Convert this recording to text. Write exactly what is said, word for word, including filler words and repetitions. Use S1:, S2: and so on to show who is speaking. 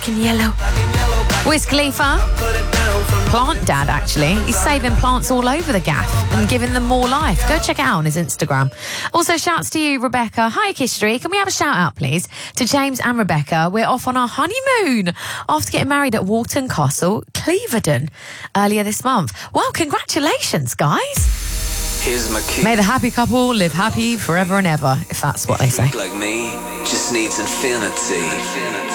S1: black and yellow. Wiz Khalifa, plant dad actually. He's saving plants all over the gaff and giving them more life. Go check it out on his Instagram. Also, shouts to you, Rebecca. Hi, Kistry. Can we have a shout out, please, to James and Rebecca? We're off on our honeymoon after getting married at Walton Castle, Clevedon, earlier this month. Well, congratulations, guys.
S2: Here's my key.
S1: May the happy couple live happy forever and ever, if that's what they say.
S2: Like me, just needs infinity.